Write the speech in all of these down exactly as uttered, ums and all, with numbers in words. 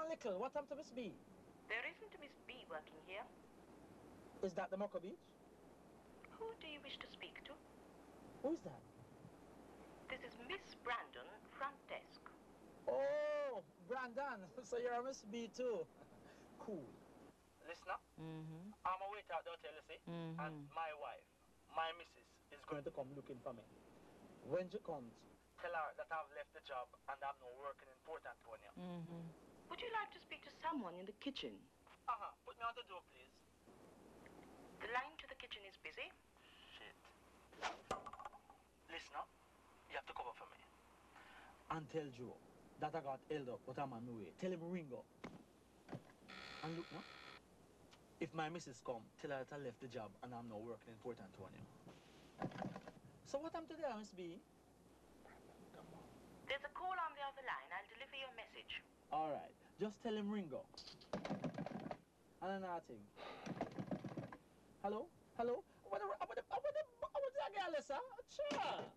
little. What happened to Miss B? There isn't a Miss B working here. Is that the Mocha Beach? Who do you wish to speak to? Who is that? This is Miss Brandon, front desk. Oh, Brandon. So you're a Miss B too. Cool. Listen up. Mm-hmm. I'm a waiter at the hotel, you see? Mm-hmm. And my wife, my missus, is going to come looking for me. When she comes, tell her that I've left the job and I'm now working in Port Antonio. Mm-hmm. Would you like to speak to someone in the kitchen? Uh-huh. Put me on the door, please. The line to the kitchen is busy. Shit. Listen up. You have to cover for me. And tell Joe that I got held up, but I'm on my way. Tell him ring up. And look now. If my missus come, tell her that I left the job and I'm now working in Port Antonio. So what happened today, Miss B? There's a call on the other line. I'll deliver your message. All right. Just tell him ring up. And another thing. Hello? Hello? What the, what the, what the, what the girl is, sir? Sure.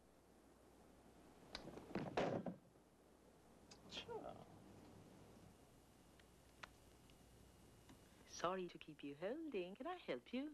Sure. Sorry to keep you holding. Can I help you?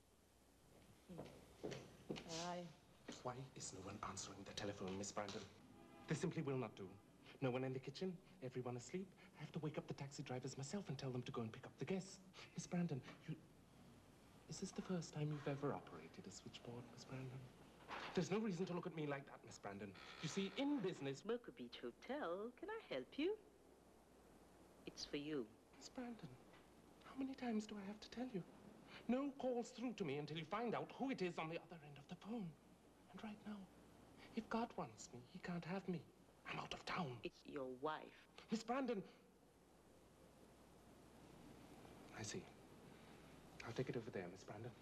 Aye. Why is no one answering the telephone, Miss Brandon? They simply will not do. No one in the kitchen, everyone asleep. I have to wake up the taxi drivers myself and tell them to go and pick up the guests. Miss Brandon, you... Is this the first time you've ever operated a switchboard, Miss Brandon? There's no reason to look at me like that, Miss Brandon. You see, in business... Mocha Beach Hotel. Can I help you? It's for you. Miss Brandon, how many times do I have to tell you? No calls through to me until you find out who it is on the other end of the phone. And right now, if God wants me, he can't have me. I'm out of town. It's your wife. Miss Brandon. I see. I'll take it over there, Miss Brandon.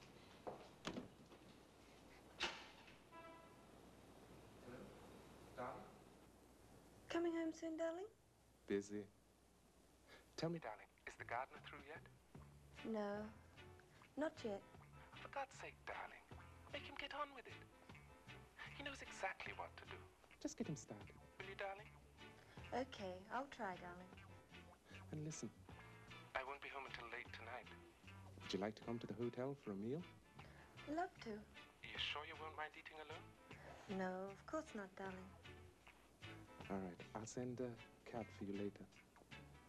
Hello, darling? Coming home soon, darling? Busy. Tell me, darling, is the gardener through yet? No, not yet. For God's sake, darling, make him get on with it. He knows exactly what to do. Just get him started, will you, darling? Okay, I'll try, darling. And listen, I won't be home until late tonight. Would you like to come to the hotel for a meal? Love to. Are you sure you won't mind eating alone? No, of course not, darling. All right, I'll send a cab for you later.